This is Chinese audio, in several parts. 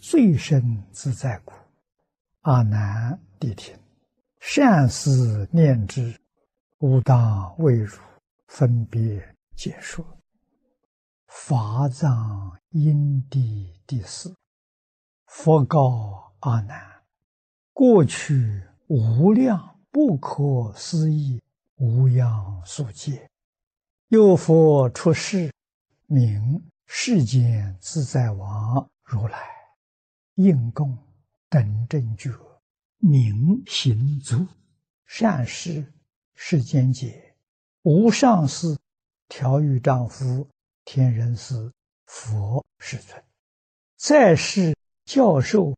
最深自在故。阿难谛听，善思念之，吾当为汝分别解说。法藏因地第四。佛告阿难：过去无量不可思议无量数劫，有佛出世，名世间自在王如来，应供等正觉，明行足，善事世间解，无上士、调御丈夫、天人师、佛世尊，在世教授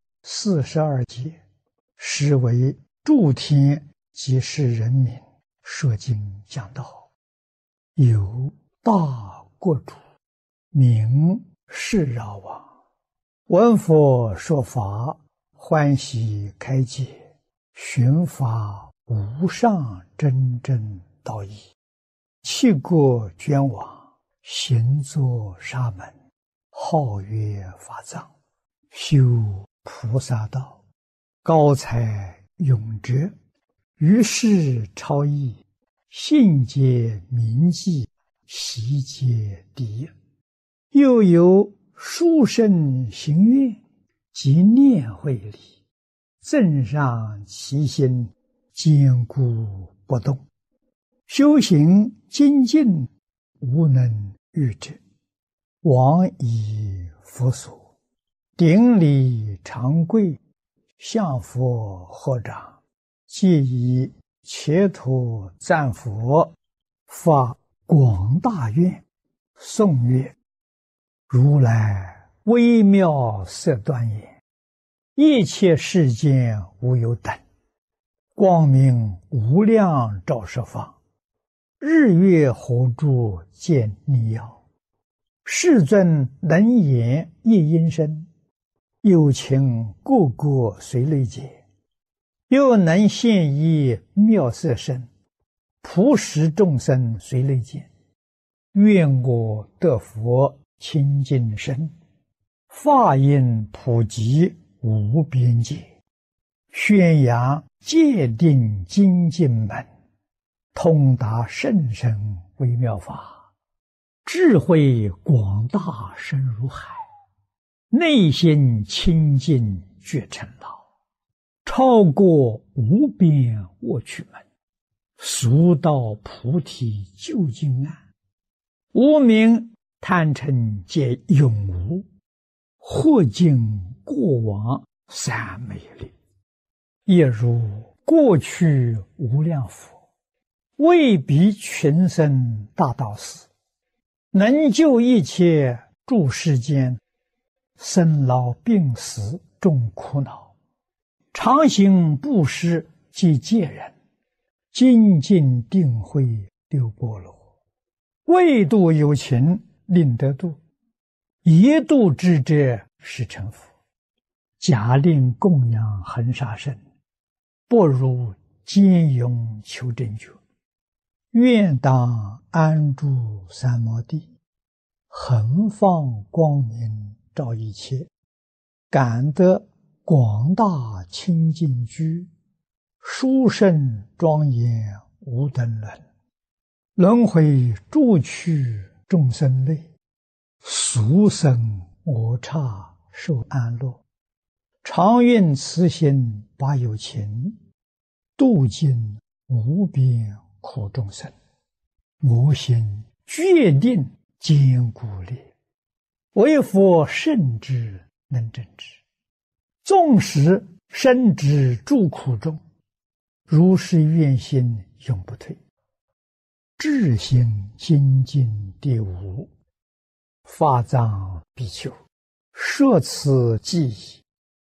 42劫，实为诸天及世人民说经讲道。有大国主，名释饶王，闻佛说法，欢喜开解，寻发无上真正道义，弃国捐往，行作沙门，号曰法藏，修菩萨道，高才永哲，于世超逸，信解明记，习解第一。又有殊胜行愿及念慧力，增上其心，坚固不动，修行精进，无能御者。往以佛所，顶礼长跪，向佛合掌，皆以切土赞佛，发广大愿，颂曰：如来微妙色端严，一切世间无有等，光明无量照十方，日月火柱见逆耀，世尊能言一音声，有情个个随类解，又能现一妙色身，普使众生随类见。愿我得佛清净身，法音普及无边界，宣扬戒定精进门，通达甚深微妙法，智慧广大深如海，内心清净觉成老，超过无边卧趣门，速到菩提究竟岸，无明贪嗔皆永无，或尽过往三昧力，也如过去无量佛，为彼群生大道士，能救一切诸世间生老病死众苦恼，常行布施及戒人，精进定慧六波罗，为度有情令得度，一度之者是成佛。假令供养恒沙身，不如坚勇求真觉。愿当安住三摩地，恒放光明照一切，感得广大清净居，殊胜庄严无等伦，轮回诸趣众生类，俗生我刹受安乐，常愿慈心把有情，度尽无边苦众生。我心决定坚固力，为佛圣之能证之，纵使身之诸苦中，如是愿心永不退。智行精进第五。法藏比丘，摄此记忆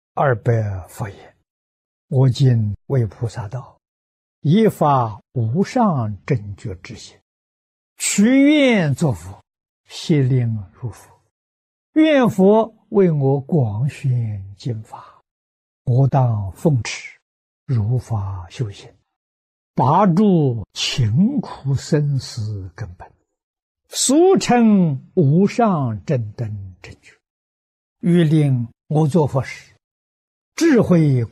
200佛言：我今为菩萨道，以发无上正觉之心，许愿作佛，悉令入佛。愿佛为我广宣经法，我当奉持，如法修行，拔除勤苦生死根本，俗称无上正等正觉，欲令我做佛时，智慧